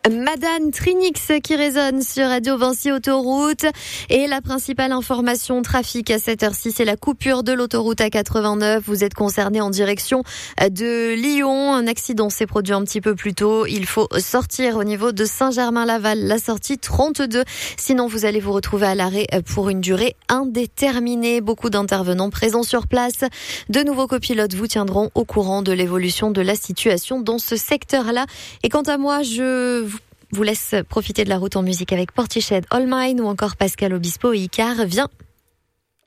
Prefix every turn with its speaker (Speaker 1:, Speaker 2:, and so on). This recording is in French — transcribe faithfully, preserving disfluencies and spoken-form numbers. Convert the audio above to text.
Speaker 1: Madame Trinix qui résonne sur Radio Vinci Autoroute. Et la principale information trafic à cette heure-ci, c'est la coupure de l'autoroute A quatre-vingt-neuf. Vous êtes concerné en direction de Lyon. Un accident s'est produit un petit peu plus tôt. Il faut sortir au niveau de Saint-Germain-Laval, la sortie trente-deux. Sinon, vous allez vous retrouver à l'arrêt pour une durée indéterminée. Beaucoup d'intervenants présents sur place. De nouveaux copilotes vous tiendront au courant de l'évolution de la situation dans ce secteur-là. Et quant à moi, je vous vous laisse profiter de la route en musique avec Portiched, All Mine ou encore Pascal Obispo et Icar. Viens.